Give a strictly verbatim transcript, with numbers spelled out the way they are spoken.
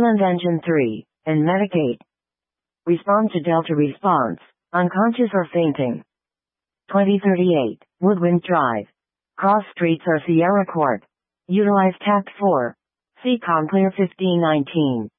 Highland Engine three, and Medigate. Respond to Delta response, unconscious or fainting. twenty thirty-eight, Woodwind Drive. Cross streets or Sierra Court. Utilize tact four. See ComClear fifteen nineteen.